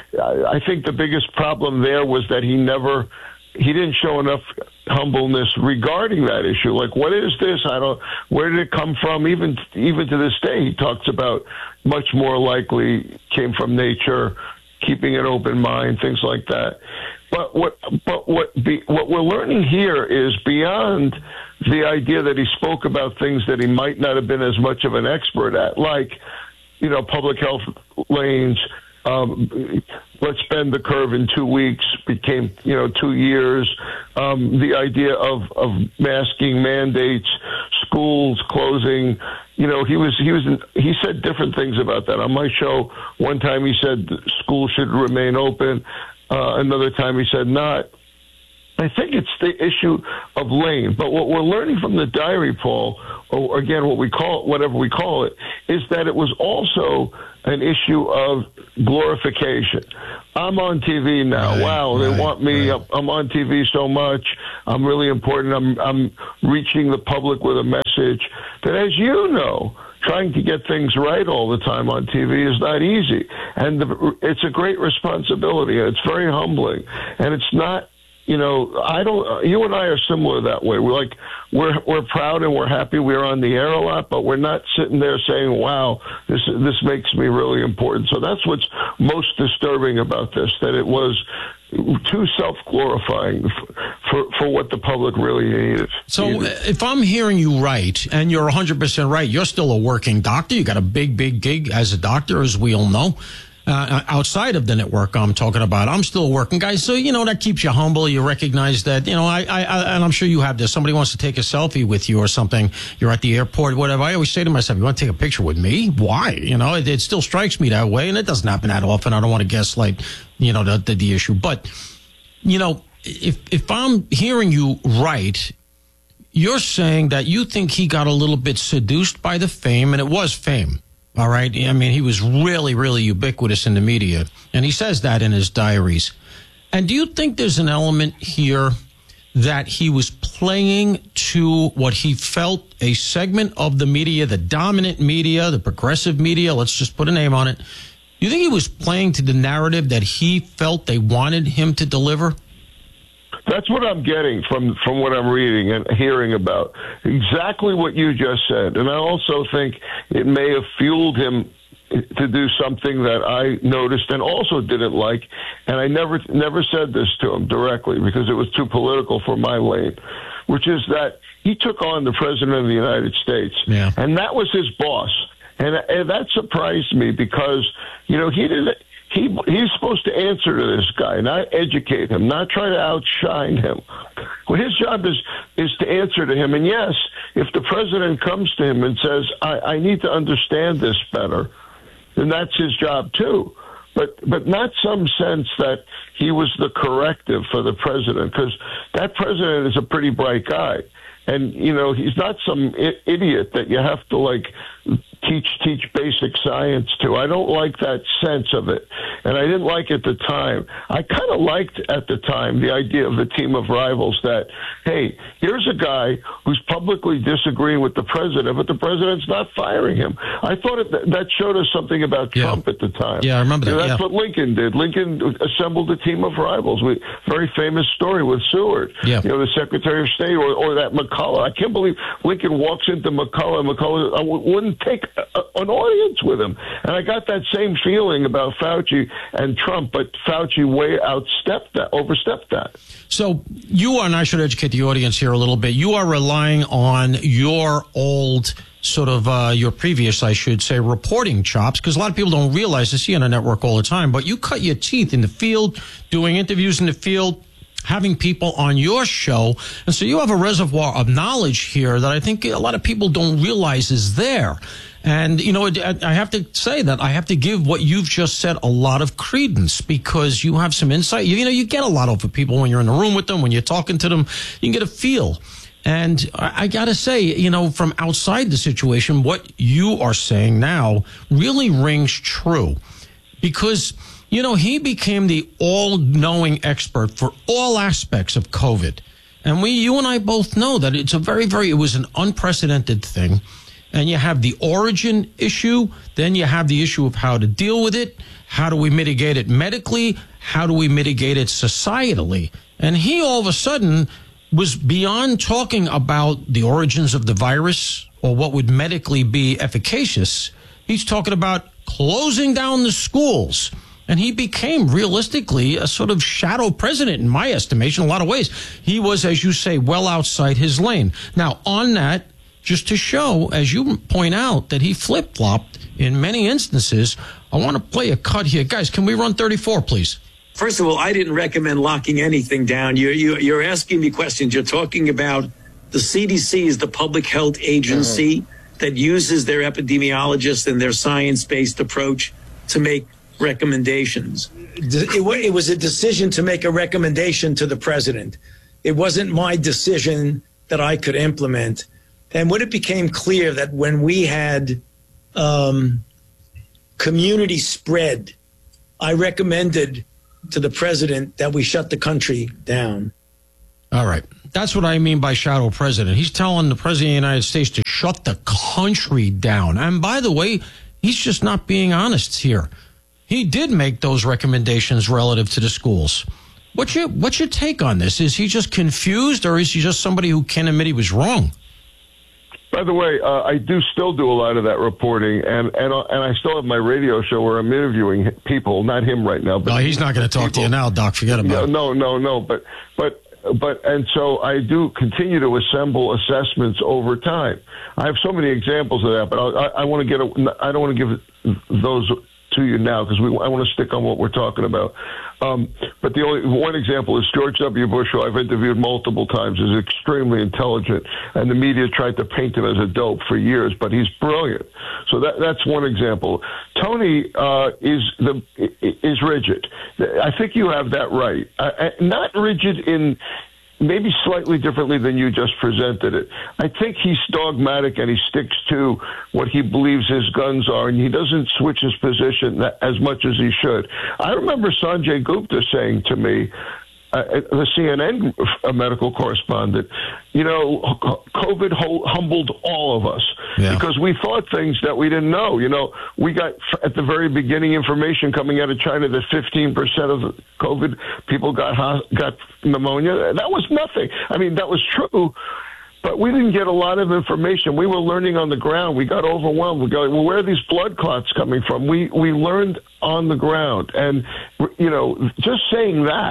I think the biggest problem there was that he never, he didn't show enough humbleness regarding that issue. Like, what is this? I don't, where did it come from? Even, even to this day, he talks about much more likely came from nature, keeping an open mind, things like that. But what, but what, be, what we're learning here is beyond the idea that he spoke about things that he might not have been as much of an expert at, like, you know, public health lanes, um, let's bend the curve in two weeks became, you know, two years. Um, the idea of, of masking mandates, schools closing, you know, he was, he was, he said different things about that. On my show, one time he said schools should remain open. Uh, another time he said not. I think it's the issue of lane. But what we're learning from the diary, Paul, or again, what we call it, whatever we call it, is that it was also an issue of glorification. I'm on T V now. Right, wow, they right, want me. Right. I'm on T V so much. I'm really important. I'm, I'm reaching the public with a message that, as you know, trying to get things right all the time on T V is not easy. And the, it's a great responsibility. It's very humbling. And it's not, you know, I don't, you and I are similar that way. We're like, we're, we're proud and we're happy we're on the air a lot, but we're not sitting there saying, wow, this, this makes me really important. So that's what's most disturbing about this, that it was too self-glorifying for, for what the public really needed. So if I'm hearing you right, and you're one hundred percent right, you're still a working doctor. You got a big, big gig as a doctor, as we all know. Uh, outside of the network I'm talking about, I'm still a working guy. So, you know, that keeps you humble. You recognize that, you know, I, I, I, and I'm sure you have this. Somebody wants to take a selfie with you or something. You're at the airport, whatever. I always say to myself, you want to take a picture with me? Why? You know, it, it still strikes me that way. And it doesn't happen that often. I don't want to guess like, you know, the, the, the issue. But, you know, if, if I'm hearing you right, you're saying that you think he got a little bit seduced by the fame, and it was fame. All right. I mean, he was really, really ubiquitous in the media, and he says that in his diaries. And do you think there's an element here that he was playing to what he felt a segment of the media, the dominant media, the progressive media, let's just put a name on it. Do you think he was playing to the narrative that he felt they wanted him to deliver? That's what I'm getting from, from what I'm reading and hearing about. Exactly what you just said. And I also think it may have fueled him to do something that I noticed and also didn't like. And I never, never said this to him directly because it was too political for my lane, which is that he took on the president of the United States. Yeah. And that was his boss. And, and that surprised me because, you know, he didn't, he he's supposed to answer to this guy, not educate him, not try to outshine him. Well, his job is is to answer to him. And yes, if the president comes to him and says, I, I need to understand this better, then that's his job too. But but not some sense that he was the corrective for the president, because that president is a pretty bright guy. And, you know, he's not some I- idiot that you have to, like, teach teach basic science to. I don't like that sense of it. And I didn't like it at the time. I kind of liked at the time the idea of the team of rivals that, hey, here's a guy who's publicly disagreeing with the president, but the president's not firing him. I thought it, that showed us something about yeah. Trump at the time. Yeah, I remember that. You know, that's yeah. what Lincoln did. Lincoln assembled a team of rivals. We, very famous story with Seward. Yeah. You know, the Secretary of State, or, or that McCullough. I can't believe Lincoln walks into McCullough, and McCullough uh, wouldn't take a, an audience with him. And I got that same feeling about Fauci and Trump, but Fauci way outstepped that, overstepped that. So you are, and I should educate the audience here a little bit, you are relying on your old sort of uh, your previous, I should say, reporting chops, because a lot of people don't realize they see on a network all the time, but you cut your teeth in the field, doing interviews in the field, having people on your show. And so you have a reservoir of knowledge here that I think a lot of people don't realize is there. And, you know, I have to say that I have to give what you've just said a lot of credence, because you have some insight. You, you know, you get a lot over people when you're in the room with them, when you're talking to them, you can get a feel. And I, I got to say, you know, from outside the situation, what you are saying now really rings true, because, you know, he became the all-knowing expert for all aspects of COVID. And we, you and I both know that it's a very, very, it was an unprecedented thing. And you have the origin issue, then you have the issue of how to deal with it. How do we mitigate it medically? How do we mitigate it societally? And he all of a sudden was beyond talking about the origins of the virus or what would medically be efficacious. He's talking about closing down the schools. And he became realistically a sort of shadow president in my estimation in a lot of ways. He was, as you say, well outside his lane. Now, on that, just to show, as you point out, that he flip-flopped in many instances, I want to play a cut here. Guys, can we run thirty-four, please? First of all, I didn't recommend locking anything down. You're, you're, you're asking me questions. You're talking about the C D C is the public health agency uh-huh. that uses their epidemiologists and their science-based approach to make recommendations. It, it was a decision to make a recommendation to the president. It wasn't my decision that I could implement. And when it became clear that when we had um, community spread, I recommended to the president that we shut the country down. All right. That's what I mean by shadow president. He's telling the president of the United States to shut the country down. And by the way, he's just not being honest here. He did make those recommendations relative to the schools. What's your, what's your take on this? Is he just confused, or is he just somebody who can't admit he was wrong? By the way, uh, I do still do a lot of that reporting, and and uh, and I still have my radio show where I'm interviewing people, not him right now. But no, he's not going to talk people. to you now, Doc. Forget about no, it. No, no, no. But but but and so I do continue to assemble assessments over time. I have so many examples of that, but I, I, I want to get. A, I don't want to give those to you now because we. I want to stick on what we're talking about. Um, but the only one example is George W. Bush, who I've interviewed multiple times, is extremely intelligent, and the media tried to paint him as a dope for years, but he's brilliant. So that that's one example. Tony uh, is the is rigid. I think you have that right. Uh, not rigid in. Maybe slightly differently than you just presented it. I think he's dogmatic and he sticks to what he believes his guns are, and he doesn't switch his position as much as he should. I remember Sanjay Gupta saying to me, uh, the C N N medical correspondent, you know, COVID humbled all of us yeah. because we thought things that we didn't know. You know, we got at the very beginning information coming out of China that fifteen percent of COVID people got got pneumonia. That was nothing. I mean, that was true. But we didn't get a lot of information. We were learning on the ground. We got overwhelmed. We go, well, where are these blood clots coming from? We we learned on the ground. And, you know, just saying that,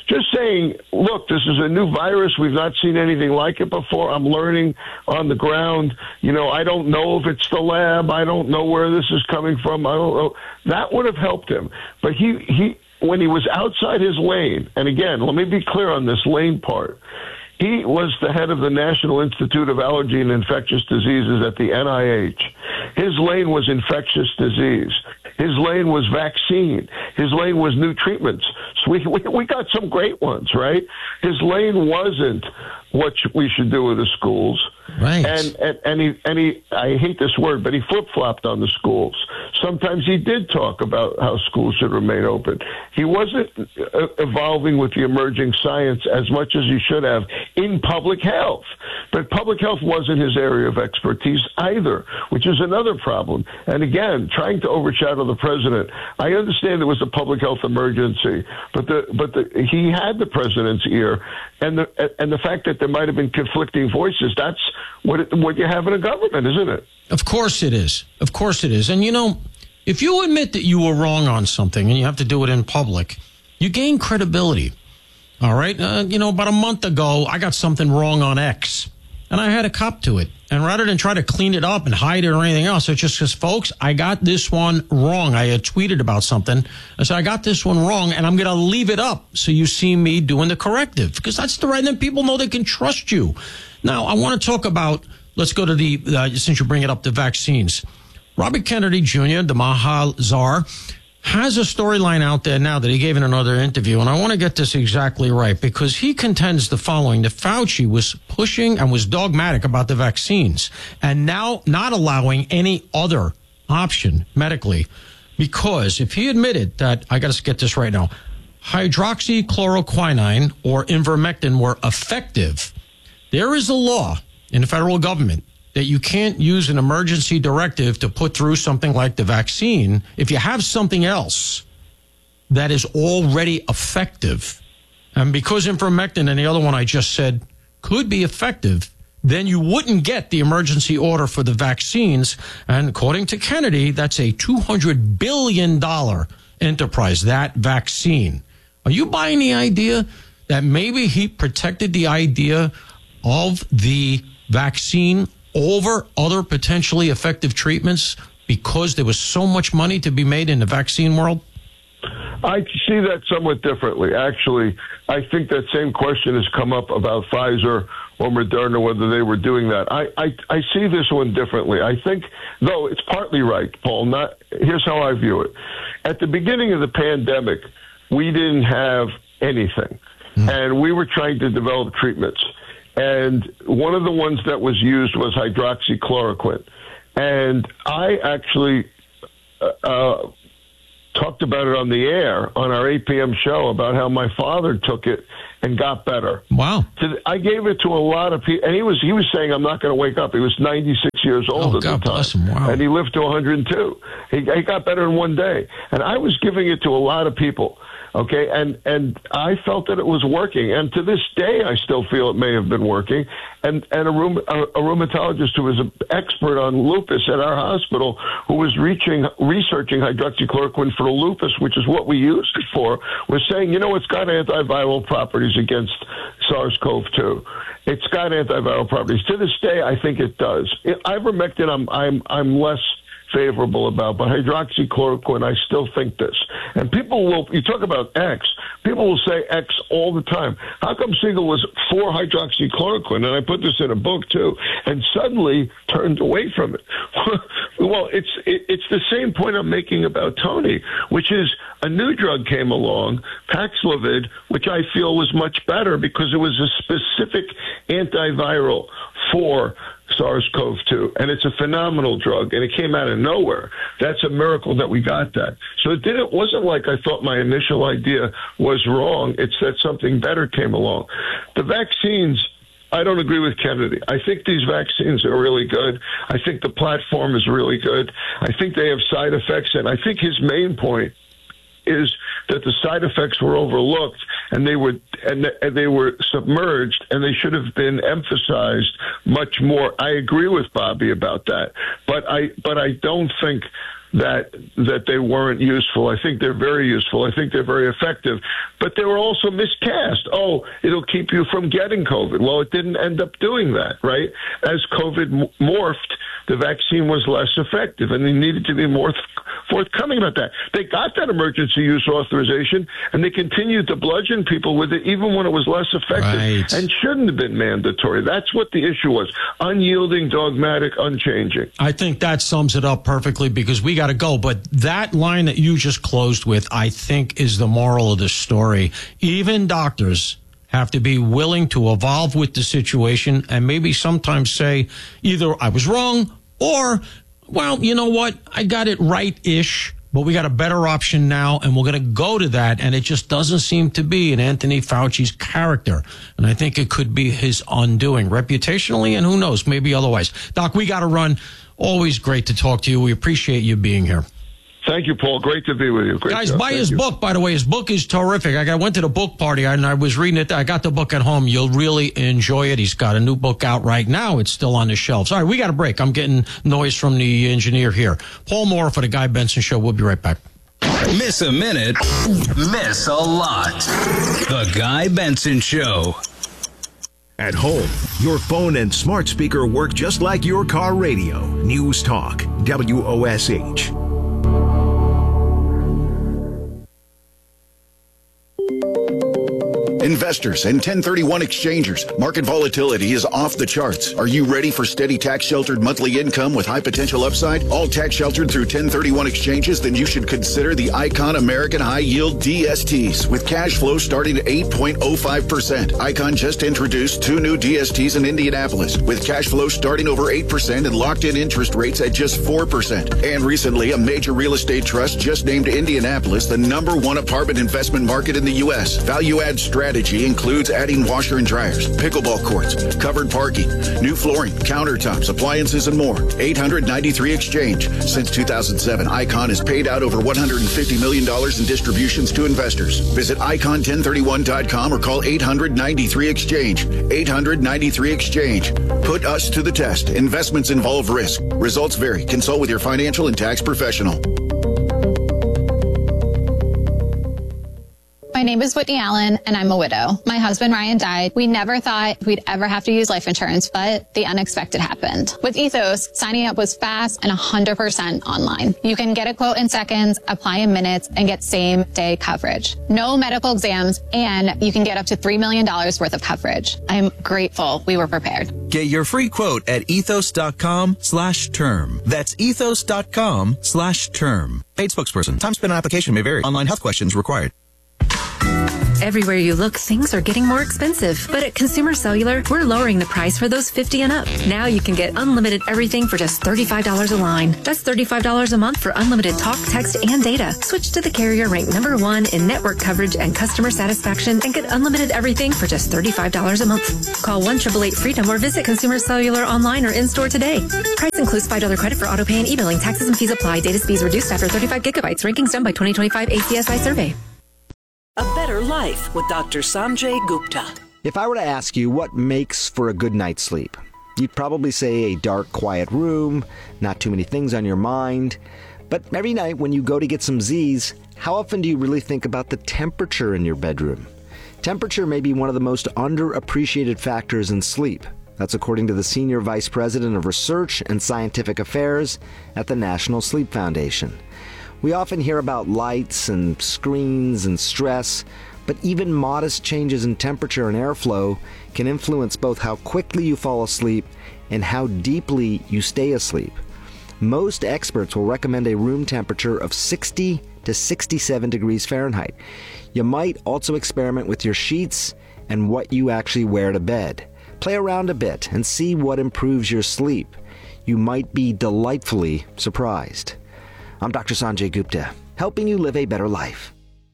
just saying, look, this is a new virus. We've not seen anything like it before. I'm learning on the ground. You know, I don't know if it's the lab. I don't know where this is coming from. I don't know. That would have helped him. But he, he when he was outside his lane, and again, let me be clear on this lane part. He was the head of the National Institute of Allergy and Infectious Diseases at the N I H. His lane was infectious disease. His lane was vaccine. His lane was new treatments. So we, we, we got some great ones, right? His lane wasn't what we should do with the schools. Right. And, and, and, he, and he, I hate this word, but he flip-flopped on the schools. Sometimes he did talk about how schools should remain open. He wasn't uh, evolving with the emerging science as much as he should have in public health. But public health wasn't his area of expertise either, which is another problem. And again, trying to overshadow the president. I understand it was a public health emergency, but the but the, he had the president's ear, and the and the fact that there might have been conflicting voices. That's what it, what you have in a government, isn't it? Of course it is. Of course it is. And you know, if you admit that you were wrong on something, and you have to do it in public, you gain credibility. All right. Uh, you know, about a month ago, I got something wrong on X, and I had a cop to it. And rather than try to clean it up and hide it or anything else, it's just because, folks, I got this one wrong. I had tweeted about something. I said, I got this one wrong, and I'm going to leave it up so you see me doing the corrective, because that's the right. Then people know they can trust you. Now, I want to talk about, let's go to the, uh, since you bring it up, the vaccines. Robert Kennedy Junior, the Mahal czar, has a storyline out there now that he gave in another interview, and I want to get this exactly right, because he contends the following: that Fauci was pushing and was dogmatic about the vaccines, and now not allowing any other option medically, because if he admitted that, I got to get this right now, hydroxychloroquine or ivermectin were effective, there is a law in the federal government that you can't use an emergency directive to put through something like the vaccine if you have something else that is already effective. And because ivermectin and the other one I just said could be effective, then you wouldn't get the emergency order for the vaccines. And according to Kennedy, that's a two hundred billion dollars enterprise, that vaccine. Are you buying the idea that maybe he protected the idea of the vaccine over other potentially effective treatments because there was so much money to be made in the vaccine world? I see that somewhat differently. Actually, I think that same question has come up about Pfizer or Moderna, whether they were doing that. I, I, I see this one differently. I think, though, it's partly right, Paul. Not, here's how I view it. At the beginning of the pandemic, we didn't have anything, mm. and we were trying to develop treatments. And one of the ones that was used was hydroxychloroquine. And I actually uh, uh, talked about it on the air on our eight p.m. show about how my father took it and got better. Wow. So I gave it to a lot of people. And he was he was saying, I'm not going to wake up. He was ninety-six years old oh, at God the time. Bless him. Wow. And he lived to one hundred two. He, he got better in one day. And I was giving it to a lot of people. Okay, and and I felt that it was working, and to this day, I still feel it may have been working. And and a, rheum, a, a rheumatologist who was an expert on lupus at our hospital, who was reaching researching hydroxychloroquine for lupus, which is what we used it for, was saying, you know, it's got antiviral properties against SARS-C o V two. It's got antiviral properties. To this day, I think it does. It, ivermectin, I'm I'm I'm less favorable about, but hydroxychloroquine, I still think this. And people will, you talk about X, people will say X all the time. How come Siegel was for hydroxychloroquine, and I put this in a book too, and suddenly turned away from it? Well, it's it, it's the same point I'm making about Tony, which is a new drug came along, Paxlovid, which I feel was much better because it was a specific antiviral for SARS-C o V two, and it's a phenomenal drug, and it came out of nowhere. That's a miracle that we got that. So it didn't wasn't like I thought my initial idea was wrong. It's that something better came along. The vaccines, I don't agree with Kennedy. I think these vaccines are really good. I think the platform is really good. I think they have side effects, and I think his main point is that the side effects were overlooked and they were and they were submerged, and they should have been emphasized much more. I agree with Bobby about that, but I but I don't think that that they weren't useful. I think they're very useful. I think they're very effective. But they were also miscast. Oh, it'll keep you from getting COVID. Well, it didn't end up doing that, right? As COVID morphed, the vaccine was less effective, and they needed to be more forthcoming about that. They got that emergency use authorization, and they continued to bludgeon people with it even when it was less effective right. and shouldn't have been mandatory. That's what the issue was. Unyielding, dogmatic, unchanging. I think that sums it up perfectly because we got to go. But that line that you just closed with, I think, is the moral of the story. Even doctors have to be willing to evolve with the situation and maybe sometimes say either I was wrong or, well, you know what, I got it right-ish, but we got a better option now, and we're going to go to that, and it just doesn't seem to be in Anthony Fauci's character. And I think it could be his undoing, reputationally, and who knows, maybe otherwise. Doc, we got to run. Always great to talk to you. We appreciate you being here. Thank you, Paul. Great to be with you. Great Guys, job. buy Thank his you. book, by the way. His book is terrific. I went to the book party, and I was reading it. I got the book at home. You'll really enjoy it. He's got a new book out right now. It's still on the shelves. All right, we got a break. I'm getting noise from the engineer here. Paul Moore for the Guy Benson Show. We'll be right back. Miss a minute, miss a lot. The Guy Benson Show. At home, your phone and smart speaker work just like your car radio. News Talk, W O S H. Investors and ten thirty-one exchangers, market volatility is off the charts. Are you ready for steady tax-sheltered monthly income with high potential upside? All tax-sheltered through ten thirty-one exchanges? Then you should consider the Icon American High Yield D S Ts with cash flow starting at eight point oh five percent. Icon just introduced two new D S Ts in Indianapolis with cash flow starting over eight percent and locked-in interest rates at just four percent. And recently, a major real estate trust just named Indianapolis the number one apartment investment market in the U S. Value-add strategy includes adding washer and dryers, pickleball courts, covered parking, new flooring, countertops, appliances, and more. eight hundred ninety-three Exchange. Since two thousand seven, Icon has paid out over one hundred fifty million dollars in distributions to investors. Visit icon ten thirty-one dot com or call eight hundred ninety-three Exchange. eight hundred ninety-three Exchange. Put us to the test. Investments involve risk. Results vary. Consult with your financial and tax professional. My name is Whitney Allen, and I'm a widow. My husband, Ryan, died. We never thought we'd ever have to use life insurance, but the unexpected happened. With Ethos, signing up was fast and one hundred percent online. You can get a quote in seconds, apply in minutes, and get same-day coverage. No medical exams, and you can get up to three million dollars worth of coverage. I'm grateful we were prepared. Get your free quote at ethos.com slash term. That's ethos.com slash term. Paid spokesperson. Time spent on application may vary. Online health questions required. Everywhere you look, things are getting more expensive. But at Consumer Cellular, we're lowering the price for those fifty and up. Now you can get unlimited everything for just thirty-five dollars a line. That's thirty-five dollars a month for unlimited talk, text, and data. Switch to the carrier ranked number one in network coverage and customer satisfaction and get unlimited everything for just thirty-five dollars a month. Call one eight eight eight freedom or visit Consumer Cellular online or in-store today. Price includes five dollars credit for auto pay and e-billing. Taxes and fees apply. Data speeds reduced after thirty-five gigabytes. Rankings done by twenty twenty-five A C S I survey. A Better Life with Doctor Sanjay Gupta. If I were to ask you what makes for a good night's sleep, you'd probably say a dark, quiet room, not too many things on your mind. But every night when you go to get some Z's, how often do you really think about the temperature in your bedroom? Temperature may be one of the most underappreciated factors in sleep. That's according to the Senior Vice President of Research and Scientific Affairs at the National Sleep Foundation. We often hear about lights and screens and stress, but even modest changes in temperature and airflow can influence both how quickly you fall asleep and how deeply you stay asleep. Most experts will recommend a room temperature of sixty to sixty-seven degrees Fahrenheit. You might also experiment with your sheets and what you actually wear to bed. Play around a bit and see what improves your sleep. You might be delightfully surprised. I'm Doctor Sanjay Gupta, helping you live a better life.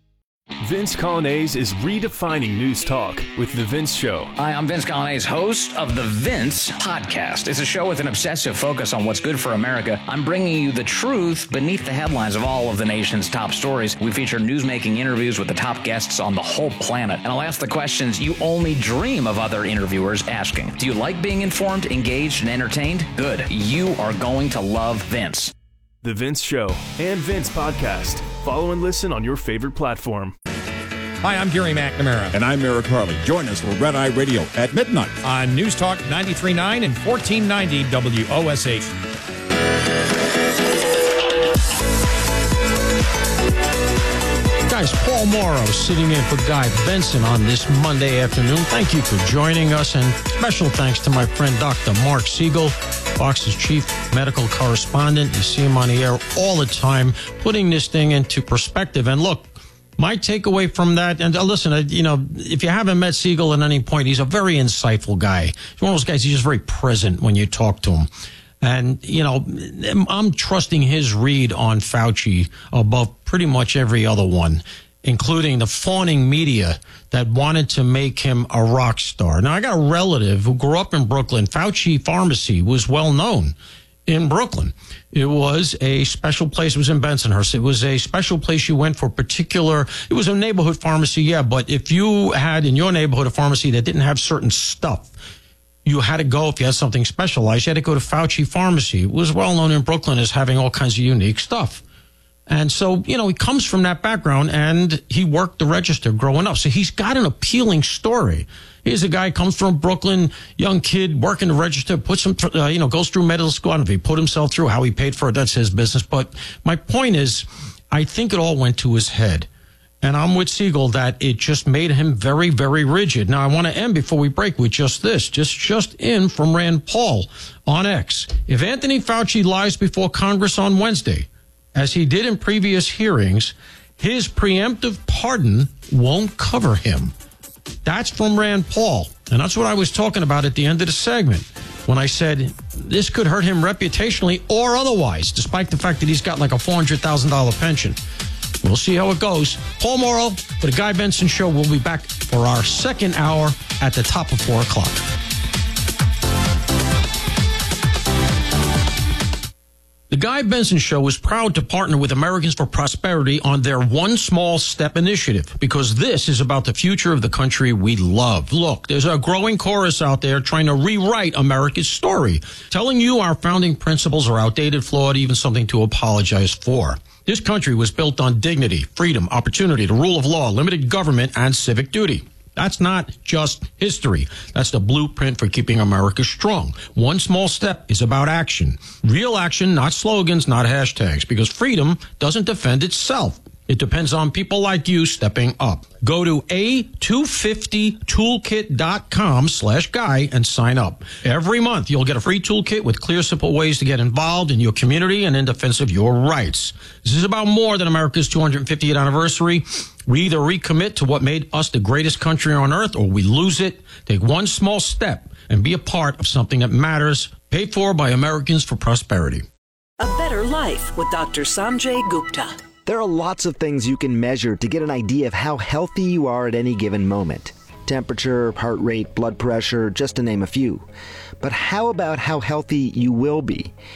Vince Coglianese is redefining news talk with The Vince Show. Hi, I'm Vince Coglianese, host of The Vince Podcast. It's a show with an obsessive focus on what's good for America. I'm bringing you the truth beneath the headlines of all of the nation's top stories. We feature newsmaking interviews with the top guests on the whole planet. And I'll ask the questions you only dream of other interviewers asking. Do you like being informed, engaged, and entertained? Good. You are going to love Vince. The Vince Show and Vince Podcast. Follow and listen on your favorite platform. Hi, I'm Gary McNamara. And I'm Eric Harley. Join us for Red Eye Radio at midnight on News Talk ninety-three point nine and fourteen ninety W O S H. Guys, Paul Morrow sitting in for Guy Benson on this Monday afternoon. Thank you for joining us, and special thanks to my friend Doctor Mark Siegel, Fox's chief medical correspondent. You see him on the air all the time, putting this thing into perspective. And look, my takeaway from that, and uh, listen, uh, you know, if you haven't met Siegel at any point, he's a very insightful guy. He's one of those guys, he's just very present when you talk to him. And, you know, I'm trusting his read on Fauci above pretty much every other one, including the fawning media that wanted to make him a rock star. Now, I got a relative who grew up in Brooklyn. Fauci Pharmacy was well known in Brooklyn. It was a special place. It was in Bensonhurst. It was a special place you went for particular. It was a neighborhood pharmacy, yeah, but if you had in your neighborhood a pharmacy that didn't have certain stuff, you had to go, if you had something specialized, you had to go to Fauci Pharmacy. It was well known in Brooklyn as having all kinds of unique stuff. And so, you know, he comes from that background, and he worked the register growing up. So he's got an appealing story. Here's a guy, comes from Brooklyn, young kid, working the register, puts him, uh, you know, goes through medical school. I don't know if he put himself through, how he paid for it, that's his business. But my point is, I think it all went to his head. And I'm with Siegel that it just made him very, very rigid. Now, I want to end before we break with just this, just just in from Rand Paul on X. If Anthony Fauci lies before Congress on Wednesday, as he did in previous hearings, his preemptive pardon won't cover him. That's from Rand Paul. And that's what I was talking about at the end of the segment when I said this could hurt him reputationally or otherwise, despite the fact that he's got like a four hundred thousand dollars pension. We'll see how it goes. Paul Morrow for the Guy Benson Show. We'll be back for our second hour at the top of four o'clock. The Guy Benson Show is proud to partner with Americans for Prosperity on their One Small Step initiative, because this is about the future of the country we love. Look, there's a growing chorus out there trying to rewrite America's story, telling you our founding principles are outdated, flawed, even something to apologize for. This country was built on dignity, freedom, opportunity, the rule of law, limited government, and civic duty. That's not just history. That's the blueprint for keeping America strong. One small step is about action. Real action, not slogans, not hashtags, because freedom doesn't defend itself. It depends on people like you stepping up. Go to A two fifty toolkit dot com slash guy and sign up. Every month, you'll get a free toolkit with clear, simple ways to get involved in your community and in defense of your rights. This is about more than America's two hundred fiftieth anniversary. We either recommit to what made us the greatest country on earth, or we lose it. Take one small step and be a part of something that matters. Paid for by Americans for Prosperity. A better life with Doctor Sanjay Gupta. There are lots of things you can measure to get an idea of how healthy you are at any given moment. Temperature, heart rate, blood pressure, just to name a few. But how about how healthy you will be?